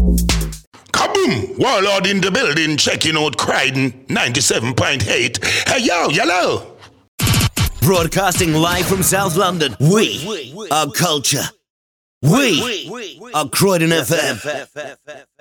Kaboom! Warlord in the building, checking out Croydon 97.8. Hey yo, yellow! Broadcasting live from South London. We are culture. We are Croydon FM.